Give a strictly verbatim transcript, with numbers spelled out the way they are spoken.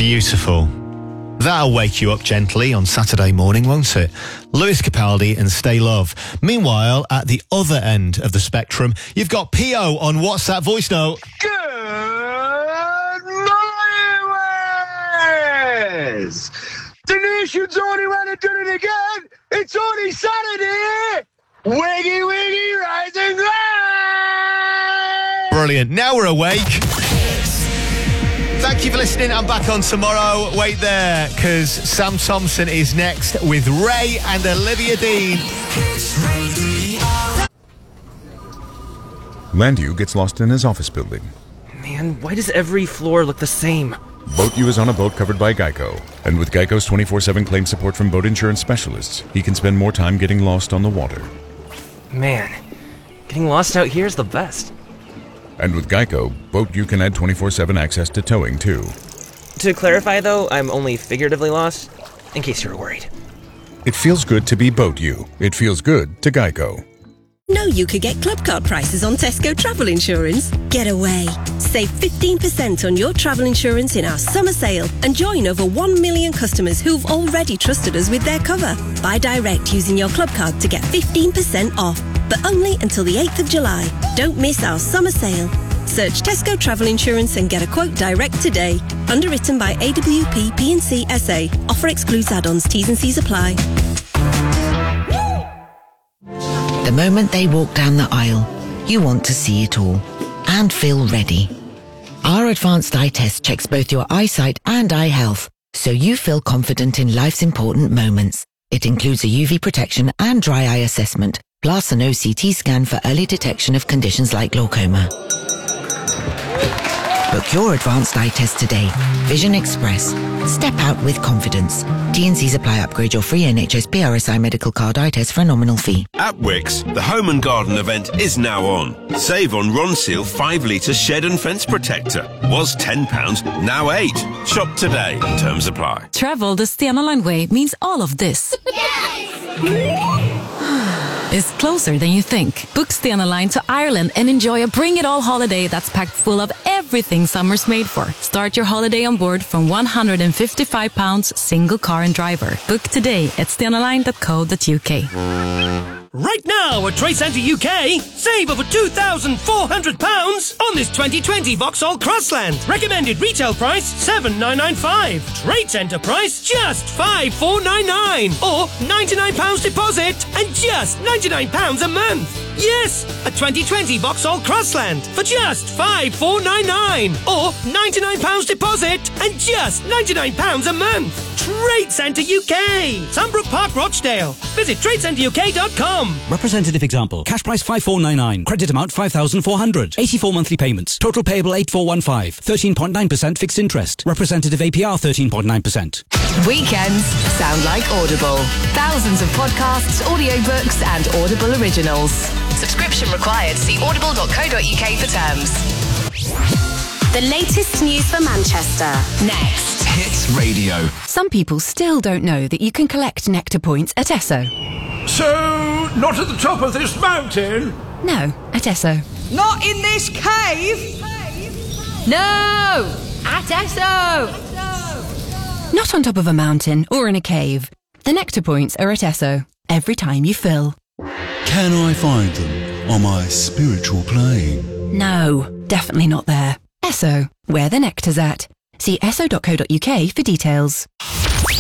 Beautiful. That'll wake you up gently on Saturday morning, won't it? Lewis Capaldi and Stay Love. Meanwhile, at the other end of the spectrum, you've got P O on WhatsApp voice note. Good morning, Wes! The nation's only run and done it again! It's only Saturday! Wiggy, wiggy, rise and grind! Brilliant. Now we're awake. Thank you for listening. I'm back on tomorrow. Wait there, because Sam Thompson is next with Ray and Olivia Dean. Landu gets lost in his office building. Man, why does every floor look the same? BoatU is on a boat covered by Geico. And with Geico's twenty-four seven claim support from boat insurance specialists, he can spend more time getting lost on the water. Man, getting lost out here is the best. And with Geico, BoatU can add twenty-four seven access to towing, too. To clarify, though, I'm only figuratively lost, in case you were worried. It feels good to be BoatU. It feels good to Geico. Know you could get club card prices on Tesco travel insurance? Get away. Save fifteen percent on your travel insurance in our summer sale and join over one million customers who've already trusted us with their cover. Buy direct using your club card to get fifteen percent off, but only until the eighth of July. Don't miss our summer sale. Search Tesco Travel Insurance and get a quote direct today. Underwritten by A W P P and C S A. Offer excludes add-ons. T's and C's apply. The moment they walk down the aisle, you want to see it all and feel ready. Our advanced eye test checks both your eyesight and eye health, so you feel confident in life's important moments. It includes a U V protection and dry eye assessment, plus an O C T scan for early detection of conditions like glaucoma. Book your advanced eye test today. Vision Express. Step out with confidence. T and C's apply. Upgrade your free N H S P R S I medical card eye test for a nominal fee. At Wickes, the Home and Garden event is now on. Save on Ronseal five litre shed and fence protector. Was ten pounds, now eight. Shop today. Terms apply. Travel the Stena Line way means all of this. Is closer than you think. Book Stena Line to Ireland and enjoy a bring it all holiday that's packed full of everything summer's made for. Start your holiday on board from one hundred fifty-five pounds single car and driver. Book today at stena line dot co dot U K. Right now at Trade Centre U K, save over two thousand four hundred pounds on this twenty twenty Vauxhall Crossland. Recommended retail price seven thousand nine hundred ninety-five pounds. Trade Centre price just five thousand four hundred ninety-nine pounds. Or ninety-nine pounds deposit and just ninety-nine pounds a month. Yes, a twenty twenty Vauxhall Crossland for just five thousand four hundred ninety-nine pounds. Or ninety-nine pounds deposit and just ninety-nine pounds a month. Trade Centre U K. Sunbrook Park, Rochdale. Visit trade centre U K dot com. Representative example. Cash price five thousand four hundred ninety-nine. Credit amount five thousand four hundred. eighty-four monthly payments. Total payable eight thousand four hundred fifteen. thirteen point nine percent fixed interest. Representative A P R thirteen point nine percent. Weekends sound like Audible. Thousands of podcasts, audiobooks and Audible originals. Subscription required. See audible dot co dot U K for terms. The latest news for Manchester. Next. Hits Radio. Some people still don't know that you can collect Nectar points at Esso. So, not at the top of this mountain? No, at Esso. Not in this cave? No! At Esso! Not on top of a mountain or in a cave. The Nectar points are at Esso. Every time you fill. Can I find them on my spiritual plane? No, definitely not there. Esso, where the nectar's at. See esso dot co dot U K for details.